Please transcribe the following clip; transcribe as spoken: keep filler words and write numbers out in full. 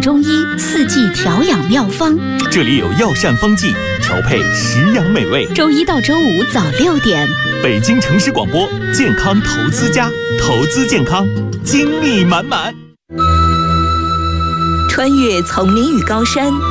中医四季调养妙方， 这里有药膳方剂，调配食养美味。 周一到周五早六点， 北京城市广播健康投资家，投资健康，精力满满。 穿越丛林与高山，